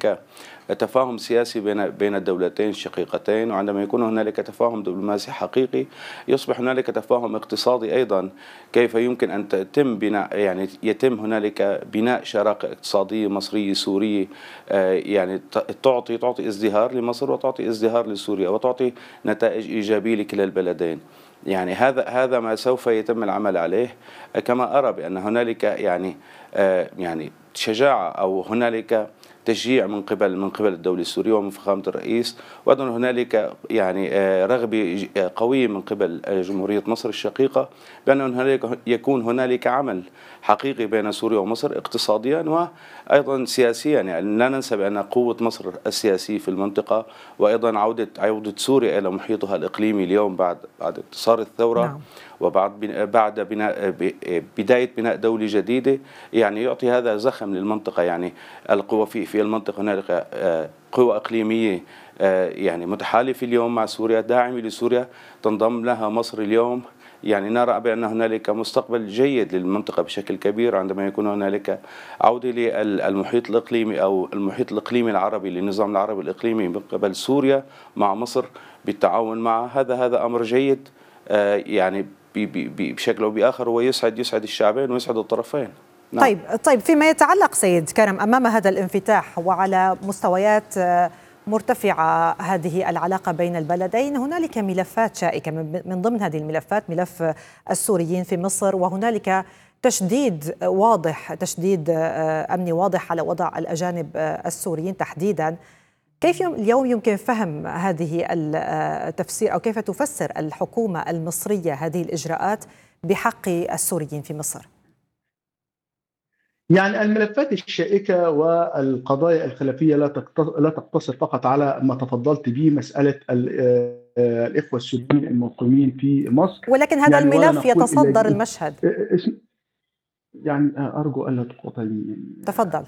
هنالك تفاهم سياسي بين الدولتين الشقيقتين، وعندما يكون هنالك تفاهم دبلوماسي حقيقي يصبح هنالك تفاهم اقتصادي أيضا. كيف يمكن أن تتم بناء، يعني يتم هنالك بناء شراكة اقتصادية مصرية سورية، يعني تعطي ازدهار لمصر وتعطي ازدهار لسوريا وتعطي نتائج إيجابية لكلا البلدين. يعني هذا ما سوف يتم العمل عليه. كما أرى بأن هنالك يعني شجاعة أو هنالك تشجيع من قبل الدولة السورية ومن فخامة الرئيس، وأيضا هنالك يعني رغبة قوية من قبل جمهورية مصر الشقيقة بأن يكون هنالك عمل حقيقي بين سوريا ومصر اقتصاديا وأيضا سياسيا. يعني لا ننسى بأن قوة مصر السياسية في المنطقة، وأيضا عودة سوريا إلى محيطها الإقليمي اليوم بعد انتصار الثورة. نعم. بعد بداية بناء دولة جديدة، يعني يعطي هذا زخم للمنطقة. يعني القوى في المنطقة، هنالك قوى إقليمية يعني متحالفة اليوم مع سوريا، داعمة لسوريا، تنضم لها مصر اليوم. يعني نرى بأن هنالك مستقبل جيد للمنطقة بشكل كبير عندما يكون هنالك عودة للمحيط الإقليمي أو المحيط الإقليمي العربي للنظام العربي الإقليمي من قبل سوريا مع مصر بالتعاون معها. هذا أمر جيد، يعني بشكل أو بآخر هو يسعد الشعبين ويسعد الطرفين. نعم. طيب فيما يتعلق سيد كرم أمام هذا الانفتاح وعلى مستويات مرتفعة هذه العلاقة بين البلدين، هنالك ملفات شائكة، من ضمن هذه الملفات ملف السوريين في مصر، وهنالك تشديد أمني واضح على وضع الأجانب السوريين تحديدا. كيف اليوم يمكن فهم هذه التفسير، أو كيف تفسر الحكومة المصرية هذه الإجراءات بحق السوريين في مصر؟ يعني الملفات الشائكة والقضايا الخلافية لا تقتصر فقط على ما تفضلت به، مسألة الإخوة السوريين المقيمين في مصر، ولكن هذا يعني الملف يتصدر المشهد. يعني أرجو ألا تقاطعني. تفضل.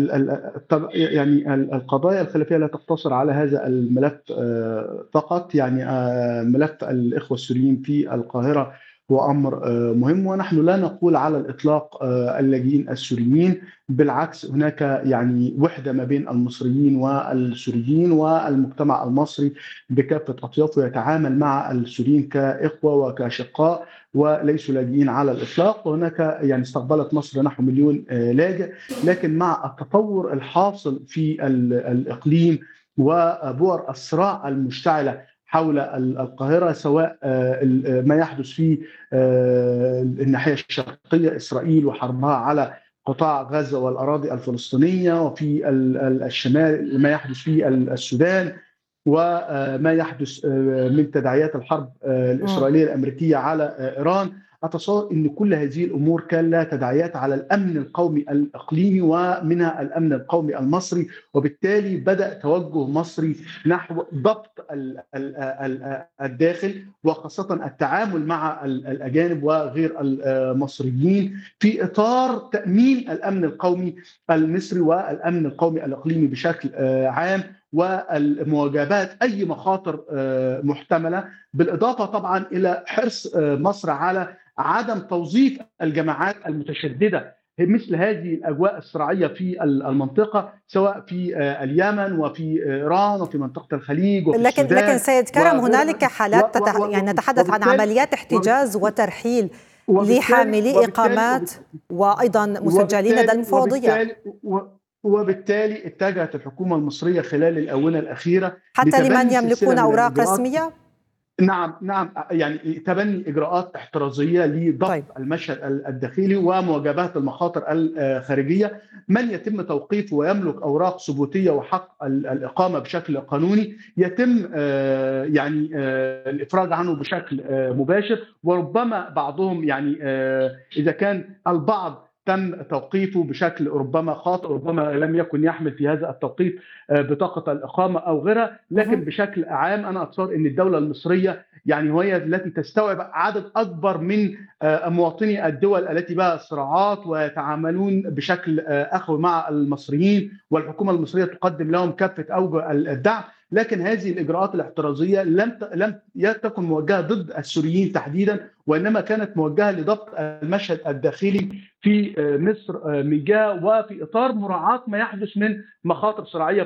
يعني القضايا الخلافية لا تقتصر على هذا الملف فقط. يعني ملف الإخوة السوريين في القاهرة هو أمر مهم، ونحن لا نقول على الإطلاق اللاجئين السوريين. بالعكس، هناك يعني وحدة ما بين المصريين والسوريين، والمجتمع المصري بكافة أطيافه يتعامل مع السوريين كإخوة وكأشقاء وليسوا لاجئين على الإطلاق. وهناك يعني استقبلت مصر نحو 1,000,000 لاجئ، لكن مع التطور الحاصل في الإقليم وبؤر الصراع المشتعلة حول القاهرة، سواء ما يحدث في الناحية الشرقية إسرائيل وحربها على قطاع غزة والأراضي الفلسطينية، وفي الشمال ما يحدث في السودان، وما يحدث من تداعيات الحرب الإسرائيلية الأمريكية على إيران. أتصور أن كل هذه الأمور كان لها تداعيات على الأمن القومي الإقليمي ومنها الأمن القومي المصري، وبالتالي بدأ توجه مصري نحو ضبط الداخل، وخاصة التعامل مع الأجانب وغير المصريين في إطار تأمين الأمن القومي المصري والأمن القومي الإقليمي بشكل عام، والمواجهات أي مخاطر محتملة، بالإضافة طبعا إلى حرص مصر على عدم توظيف الجماعات المتشددة مثل هذه الأجواء الصراعية في المنطقة، سواء في اليمن وفي إيران وفي منطقة الخليج وفي السودان. لكن سيد كرم، هنالك حالات يعني نتحدث عن عمليات احتجاز وترحيل لحاملي إقامات وأيضا مسجلين لدى المفوضية، وبالتالي اتجهت الحكومة المصرية خلال الآونة الأخيرة حتى لمن يملكون أوراق رسمية. نعم، يعني تبني إجراءات احترازية لضبط المشهد الداخلي ومواجهة المخاطر الخارجية. من يتم توقيفه ويملك أوراق ثبوتية وحق الإقامة بشكل قانوني يتم يعني الإفراج عنه بشكل مباشر، وربما بعضهم يعني إذا كان البعض تم توقيفه بشكل ربما خاطئ، ربما لم يكن يحمل في هذا التوقيت بطاقة الإقامة أو غيرها، لكن بشكل عام أنا أتصور أن الدولة المصرية يعني هي التي تستوعب عدد أكبر من مواطني الدول التي بها صراعات ويتعاملون بشكل أخوي مع المصريين، والحكومة المصرية تقدم لهم كافة أوجه الدعم. لكن هذه الإجراءات الاحترازية لم تكن موجهة ضد السوريين تحديدا، وإنما كانت موجهة لضبط المشهد الداخلي في مصر من جهة، وفي إطار مراعاة ما يحدث من مخاطر صراعية